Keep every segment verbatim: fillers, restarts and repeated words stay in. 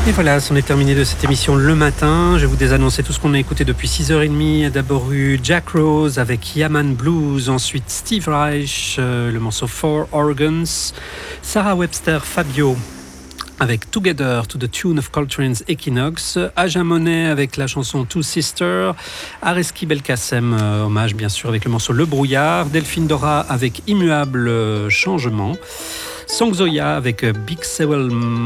Et voilà, c'en est terminé de cette émission le matin. Je vais vous désannoncer tout ce qu'on a écouté depuis six heures trente. D'abord eu Jack Rose avec Yaman Blues, ensuite Steve Reich, euh, le morceau Four Organs, Sarah Webster Fabio avec Together to the tune of Coltrane's Equinox, Aja Monet avec la chanson Two Sisters, Areski Belkacem, euh, hommage bien sûr avec le morceau Le Brouillard, Delphine Dora avec Immuable euh, Changement, Songzoya avec Big Sewell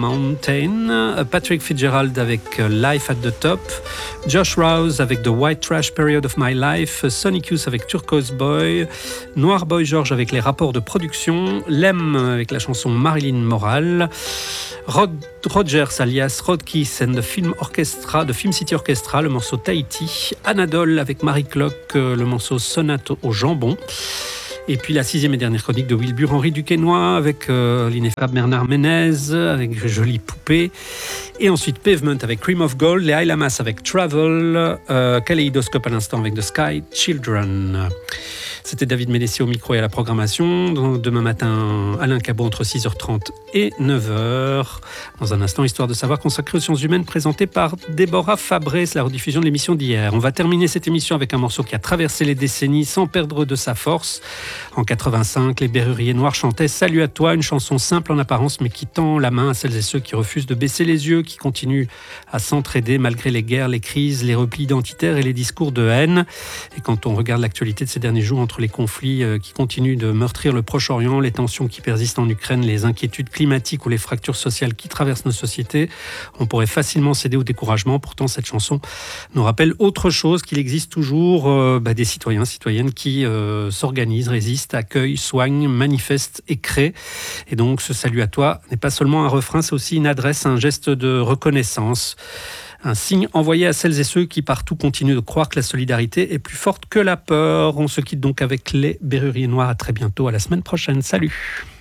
Mountain, Patrick Fitzgerald avec Life at the Top, Josh Rouse avec The White Trash Period of My Life, Sonic Youth avec Turquoise Boy, Noir Boy George avec les rapports de production, Lem avec la chanson Marilyn Moral, Rod Rogers alias Rod Keith and the Film Orchestra, de Film City Orchestra, le morceau Tahiti, Anadole avec Marie Clock, le morceau Sonate au jambon. Et puis la sixième et dernière chronique de Wilbur Henry Duquesnoy avec euh, l'ineffable Bernard Ménez, avec Jolie Poupée. Et ensuite Pavement avec Cream of Gold, les High Lamas avec Travel, euh, Kaléidoscope à l'instant avec The Sky Children. C'était David Médessier au micro et à la programmation. Demain matin, Alain Cabot entre six heures trente et neuf heures. Dans un instant, Histoire de savoir consacrée aux sciences humaines, présentée par Déborah Fabré. C'est la rediffusion de l'émission d'hier. On va terminer cette émission avec un morceau qui a traversé les décennies sans perdre de sa force. En quatre-vingt-cinq, les Berruriers Noirs chantaient « Salut à toi », une chanson simple en apparence mais qui tend la main à celles et ceux qui refusent de baisser les yeux, qui continuent à s'entraider malgré les guerres, les crises, les replis identitaires et les discours de haine. Et quand on regarde l'actualité de ces derniers jours entre les conflits qui continuent de meurtrir le Proche-Orient, les tensions qui persistent en Ukraine, les inquiétudes climatiques ou les fractures sociales qui traversent nos sociétés, on pourrait facilement céder au découragement. Pourtant, cette chanson nous rappelle autre chose, qu'il existe toujours euh, bah, des citoyens, citoyennes qui euh, s'organisent, résistent, accueillent, soignent, manifestent et créent. Et donc, ce salut à toi n'est pas seulement un refrain, c'est aussi une adresse, un geste de reconnaissance. Un signe envoyé à celles et ceux qui partout continuent de croire que la solidarité est plus forte que la peur. On se quitte donc avec les Berruriers Noirs. À très bientôt, à la semaine prochaine. Salut!